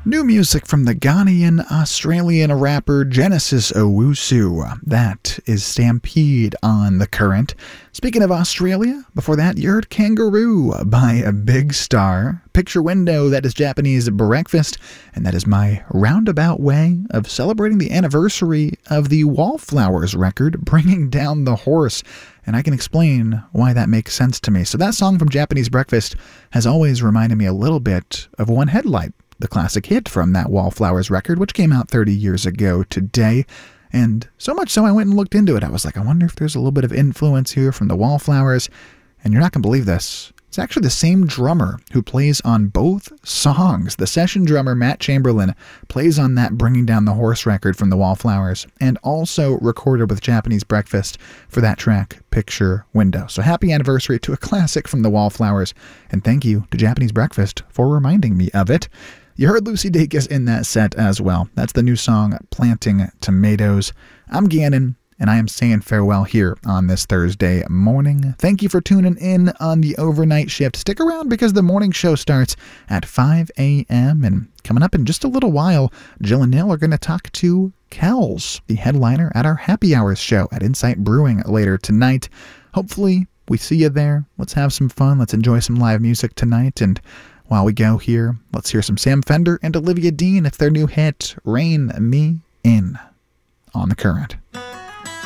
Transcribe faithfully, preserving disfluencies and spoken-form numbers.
New music from the Ghanaian-Australian rapper Genesis Owusu. That is Stampede on The Current. Speaking of Australia, before that you heard Kangaroo by a Big Star. Picture Window, that is Japanese Breakfast, and that is my roundabout way of celebrating the anniversary of the Wallflowers record, Bringing Down the Horse. And I can explain why that makes sense to me. So that song from Japanese Breakfast has always reminded me a little bit of One Headlight, the classic hit from that Wallflowers record, which came out thirty years ago today. And so much so I went and looked into it. I was like, I wonder if there's a little bit of influence here from the Wallflowers. And you're not going to believe this. It's actually the same drummer who plays on both songs. The session drummer, Matt Chamberlain, plays on that Bringing Down the Horse record from the Wallflowers, and also recorded with Japanese Breakfast for that track, Picture Window. So happy anniversary to a classic from the Wallflowers, and thank you to Japanese Breakfast for reminding me of it. You heard Lucy Dacus in that set as well. That's the new song, Planting Tomatoes. I'm Gannon, and I am saying farewell here on this Thursday morning. Thank you for tuning in on the overnight shift. Stick around because the morning show starts at five a.m. And coming up in just a little while, Jill and Neil are going to talk to Kells, the headliner at our Happy Hours show at Insight Brewing later tonight. Hopefully, we see you there. Let's have some fun. Let's enjoy some live music tonight. And while we go here, let's hear some Sam Fender and Olivia Dean if their new hit, Rain Me In, on The Current.